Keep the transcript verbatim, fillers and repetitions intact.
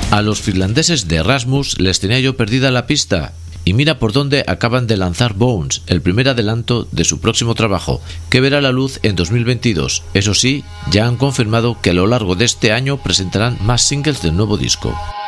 A los finlandeses de Erasmus les tenía yo perdida la pista. Y mira por dónde acaban de lanzar Bones, el primer adelanto de su próximo trabajo, que verá la luz en dos mil veintidós. Eso sí, ya han confirmado que a lo largo de este año presentarán más singles del nuevo disco.